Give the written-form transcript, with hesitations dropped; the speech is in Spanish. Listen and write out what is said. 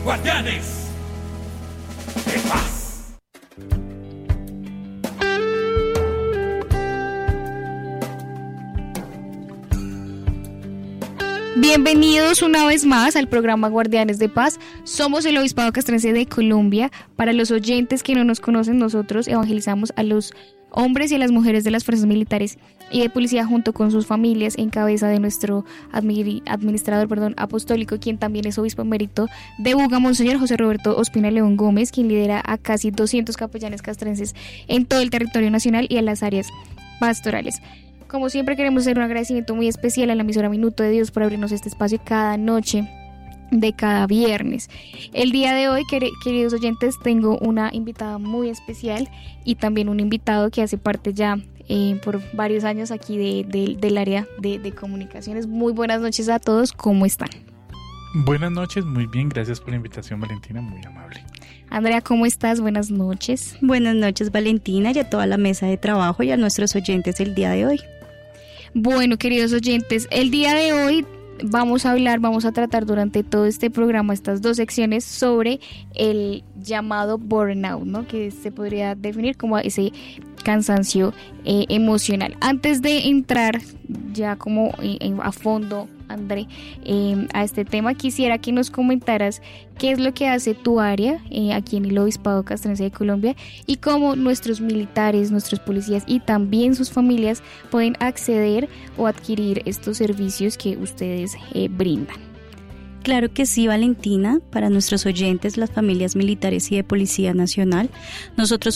Guardianes de Paz. Bienvenidos una vez más al programa Guardianes de Paz. Somos el Obispado Castrense de Colombia. Para los oyentes que no nos conocen, nosotros evangelizamos a los hombres y a las mujeres de las fuerzas militares y de policía junto con sus familias, en cabeza de nuestro administrador apostólico, quien también es obispo emérito de Buga, Monseñor José Roberto Ospina León Gómez, quien lidera a casi 200 capellanes castrenses en todo el territorio nacional y en las áreas pastorales. Como siempre, queremos hacer un agradecimiento muy especial a la emisora Minuto de Dios por abrirnos este espacio cada noche de cada viernes. El día de hoy, queridos oyentes, tengo una invitada muy especial y también un invitado que hace parte ya por varios años aquí del área de comunicaciones. Muy buenas noches a todos, ¿cómo están? Buenas noches, muy bien, gracias por la invitación, Valentina, muy amable. Andrea, ¿cómo estás? Buenas noches. Buenas noches, Valentina, y a toda la mesa de trabajo y a nuestros oyentes el día de hoy. Bueno, queridos oyentes, el día de hoy vamos a tratar durante todo este programa, estas dos secciones, sobre el llamado burnout, ¿no? Que se podría definir como ese cansancio emocional. Antes de entrar ya como a fondo, André, a este tema, quisiera que nos comentaras qué es lo que hace tu área aquí en el Obispado Castrense de Colombia y cómo nuestros militares, nuestros policías y también sus familias pueden acceder o adquirir estos servicios que ustedes brindan. Claro que sí, Valentina. Para nuestros oyentes, las familias militares y de Policía Nacional, nosotros